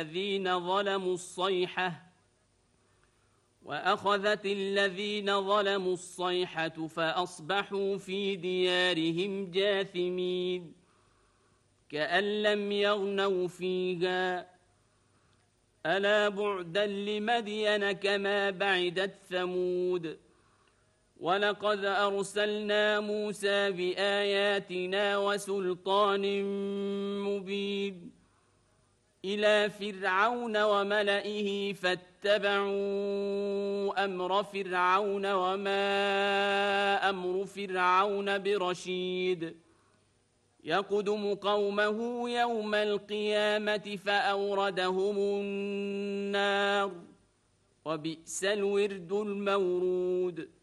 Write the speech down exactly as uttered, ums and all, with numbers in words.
الذين ظلموا الصيحة وأخذت الذين ظلموا الصيحة فأصبحوا في ديارهم جاثمين كأن لم يغنوا فيها ألا بعدا لمدين كما بعدت ثمود ولقد أرسلنا موسى بآياتنا وسلطان مبين إلى فرعون وملئه فاتبعوا أمر فرعون وما أمر فرعون برشيد يقدم قومه يوم القيامة فأوردهم النار وبئس الورد المورود